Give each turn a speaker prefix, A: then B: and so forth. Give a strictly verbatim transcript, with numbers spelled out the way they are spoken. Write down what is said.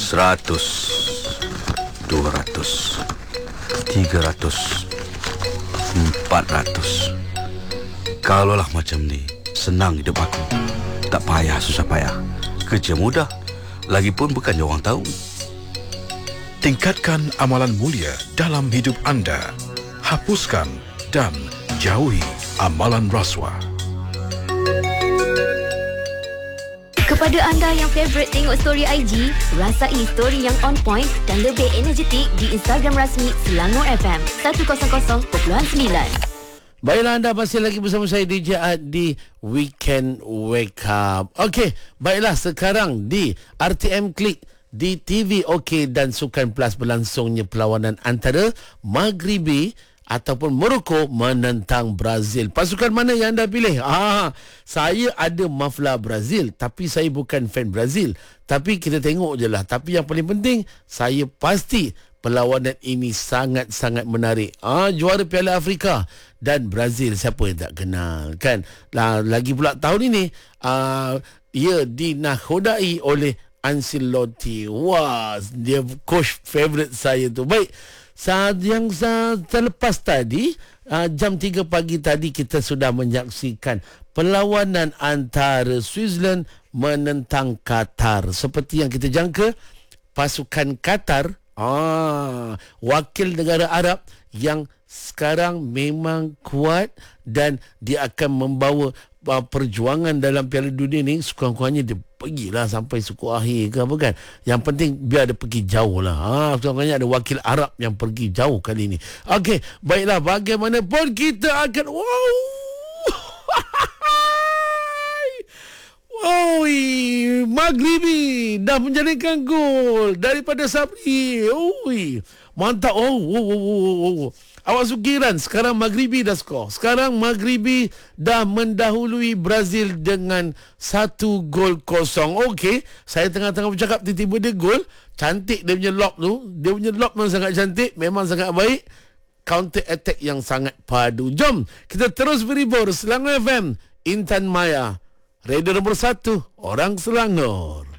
A: Seratus, dua ratus, tiga ratus, empat ratus. Kalaulah macam ni, senang hidup aku. Tak payah susah payah. Kerja mudah. Lagipun bukannya orang tahu.
B: Tingkatkan amalan mulia dalam hidup anda. Hapuskan dan jauhi amalan rasuah.
C: Kepada anda yang favourite tengok story I G, rasai story yang on point dan lebih energetik di Instagram rasmi Selangor F M seratus perpuluhan sembilan.
D: Baiklah, anda masih lagi bersama saya D J Ad di Weekend Wake Up. Okey, baiklah, sekarang di R T M Klik di T V OK dan Sukan Plus berlangsungnya perlawanan antara Maghribi ataupun Morocco menentang Brazil. Pasukan mana yang anda pilih? Ah, saya ada mafla Brazil, tapi saya bukan fan Brazil. Tapi kita tengok je lah. Tapi yang paling penting, saya pasti perlawanan ini sangat-sangat menarik. Ah, juara Piala Afrika dan Brazil, siapa yang tak kenal, kan? Lah, lagi pula tahun ini, ah, ia dinakodai oleh Ancelotti. Wah, dia coach favourite saya tu. Baik, saat yang saat terlepas tadi, uh, jam tiga pagi tadi, kita sudah menyaksikan perlawanan antara Switzerland menentang Qatar. Seperti yang kita jangka, pasukan Qatar, ah, wakil negara Arab yang sekarang memang kuat dan dia akan membawa uh, perjuangan dalam Piala Dunia ni. Sekurang-kurangnya dia pergilah sampai suku akhir ke apa, kan. Yang penting biar dia pergi jauh lah. Ha, sekurang-kurangnya ada wakil Arab yang pergi jauh kali ni. Okey, baiklah, bagaimanapun kita akan wow. Wow, Maghribi dah menjadikan gol daripada Sabri. Oi, mantap. Oh, oh, oh, oh, oh. Awak sukiran, sekarang Maghribi dah skor. Sekarang Maghribi dah mendahului Brazil dengan satu gol kosong. Okey, saya tengah-tengah bercakap, tiba-tiba dia gol. Cantik dia punya lob tu. Dia punya lob memang sangat cantik, memang sangat baik. Counter attack yang sangat padu. Jom, kita terus beribur. Selangor F M, Intan Maya, radio nombor satu, orang Selangor.